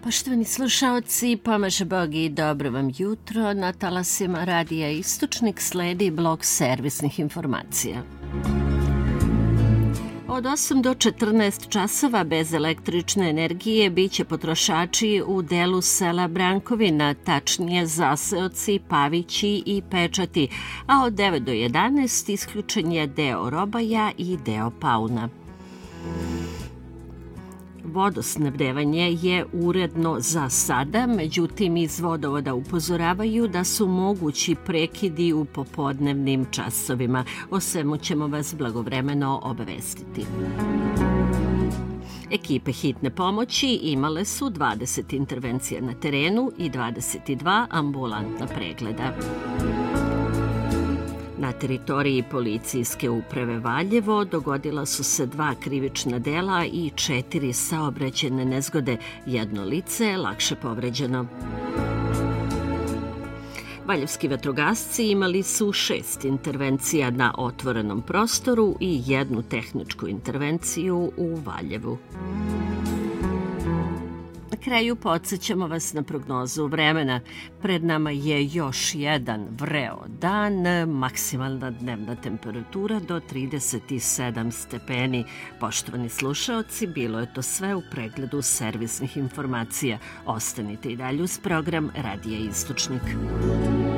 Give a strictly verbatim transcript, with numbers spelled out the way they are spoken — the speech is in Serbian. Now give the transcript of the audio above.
Poštovani slušaoci, pomaže Bog i dobro vam jutro. Na talasima Radija Istočnik sledi blok servisnih informacija. Od osam do četrnaest časova bez električne energije biće potrošači u delu sela Brankovina, tačnije Zaseoci, Pavići i Pečati, a od devet do jedanaest isključen je deo Robaja i deo Pauna. Vodosnabdevanje je uredno za sada, međutim iz vodovoda upozoravaju da su mogući prekidi u popodnevnim časovima. O svemu ćemo vas blagovremeno obavestiti. Ekipe hitne pomoći imale su dvadeset intervencija na terenu i dvadeset dva ambulantna pregleda. Na teritoriji policijske uprave Valjevo dogodila su se dva krivična dela i četiri saobraćajne nezgode. Jedno lice je lakše povređeno. Valjevski vatrogasci imali su šest intervencija na otvorenom prostoru i jednu tehničku intervenciju u Valjevu. Na kraju podsjećamo vas na prognozu vremena. Pred nama je još jedan vreo dan, maksimalna dnevna temperatura do trideset sedam stepeni. Poštovani slušaoci, bilo je to sve u pregledu servisnih informacija. Ostanite i dalje uz program Radija Istočnik.